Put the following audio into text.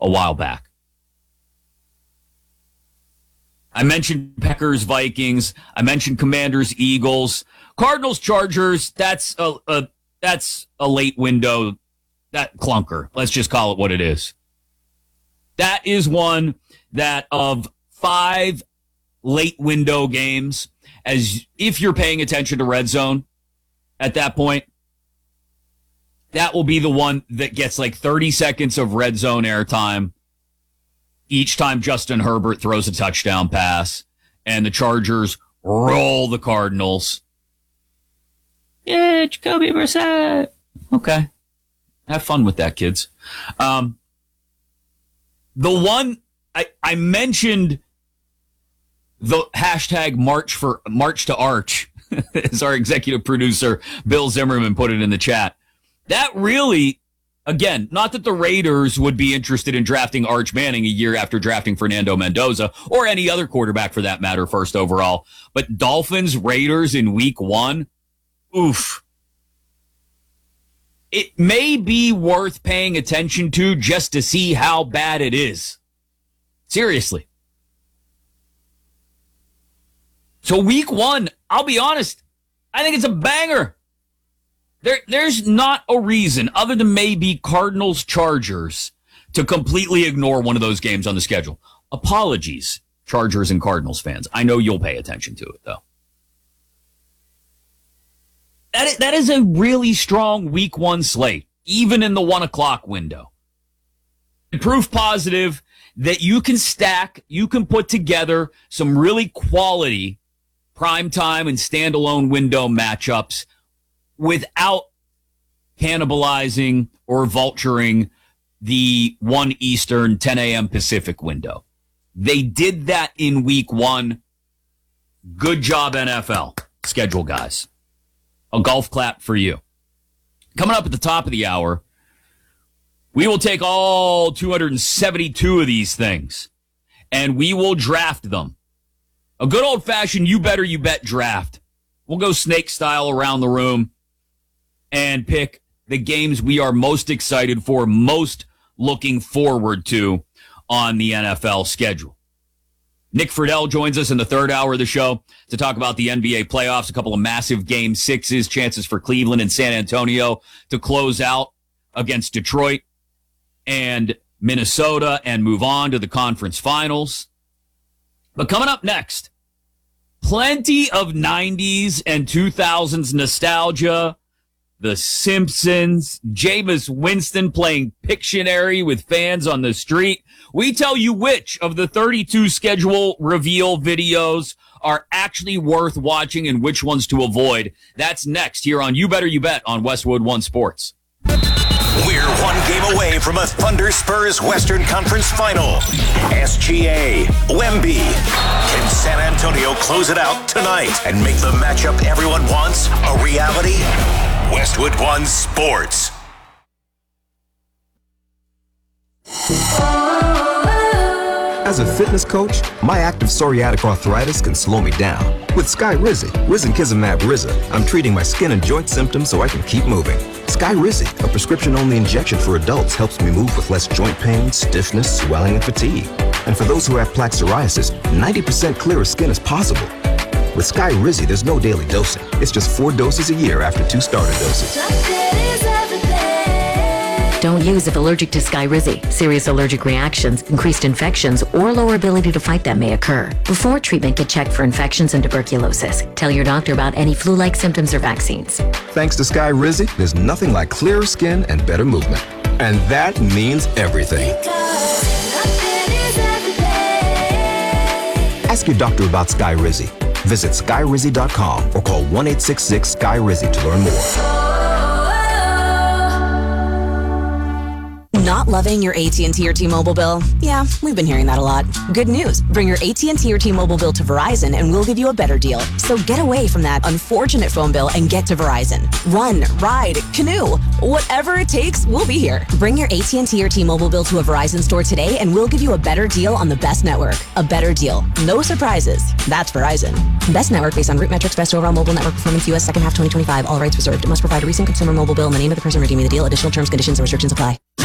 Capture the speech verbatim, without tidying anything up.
a while back. I mentioned Packers, Vikings. I mentioned Commanders, Eagles, Cardinals, Chargers. That's a, a that's a late window, that clunker. Let's just call it what it is. That is one that of five late window games, as if you're paying attention to Red Zone at that point, that will be the one that gets like thirty seconds of Red Zone airtime each time Justin Herbert throws a touchdown pass and the Chargers roll the Cardinals. Yeah, Jacoby Brissett. Okay. Have fun with that, kids. Um, the one I, I mentioned the hashtag March for March to Arch, as our executive producer Bill Zimmerman put it in the chat. That really, again, not that the Raiders would be interested in drafting Arch Manning a year after drafting Fernando Mendoza, or any other quarterback for that matter, first overall, but Dolphins, Raiders in week one, oof. It may be worth paying attention to just to see how bad it is. Seriously. So week one, I'll be honest, I think it's a banger. There, there's not a reason, other than maybe Cardinals Chargers, to completely ignore one of those games on the schedule. Apologies, Chargers and Cardinals fans. I know you'll pay attention to it, though. That is, that is a really strong week one slate, even in the one o'clock window. Proof positive that you can stack, you can put together some really quality primetime and standalone window matchups without cannibalizing or vulturing the one Eastern, ten a.m. Pacific window. They did that in week one. Good job, N F L. Schedule guys. A golf clap for you. Coming up at the top of the hour, we will take all two hundred seventy-two of these things and we will draft them. A good old-fashioned you better you bet draft. We'll go snake style around the room and pick the games we are most excited for, most looking forward to on the N F L schedule. Nick Friedel joins us in the third hour of the show to talk about the N B A playoffs, a couple of massive game sixes, chances for Cleveland and San Antonio to close out against Detroit and Minnesota and move on to the conference finals. But coming up next, plenty of nineties and two thousands nostalgia. The Simpsons, Jameis Winston playing Pictionary with fans on the street. We tell you which of the thirty-two schedule reveal videos are actually worth watching and which ones to avoid. That's next here on You Better You Bet on Westwood One Sports. We're one game away from a Thunder Spurs Western Conference Final. S G A, Wemby. Can San Antonio close it out tonight and make the matchup everyone wants a reality? Westwood One Sports. As a fitness coach, my active psoriatic arthritis can slow me down. With Skyrizi, Risankizumab Riza, I'm treating my skin and joint symptoms so I can keep moving. Skyrizi, a prescription-only injection for adults, helps me move with less joint pain, stiffness, swelling, and fatigue. And for those who have plaque psoriasis, ninety percent clearer skin is possible. With Skyrizi, there's no daily dosing. It's just four doses a year after two starter doses. Don't use if allergic to Skyrizi. Serious allergic reactions, increased infections, or lower ability to fight them may occur. Before treatment, get checked for infections and tuberculosis. Tell your doctor about any flu-like symptoms or vaccines. Thanks to Skyrizi, there's nothing like clearer skin and better movement. And that means everything. Ask your doctor about Skyrizi. Visit Skyrizi dot com or call one eight six six Sky Rizzi to learn more. Not loving your A T and T or T-Mobile bill? Yeah, we've been hearing that a lot. Good news. Bring your A T and T or T-Mobile bill to Verizon and we'll give you a better deal. So get away from that unfortunate phone bill and get to Verizon. Run, ride, canoe. Whatever it takes, we'll be here. Bring your A T and T or T-Mobile bill to a Verizon store today and we'll give you a better deal on the best network. A better deal. No surprises. That's Verizon. Best network based on root metrics, best overall mobile network performance, U S second half twenty twenty-five. All rights reserved. It must provide a recent consumer mobile bill and the name of the person redeeming the deal. Additional terms, conditions, and restrictions apply.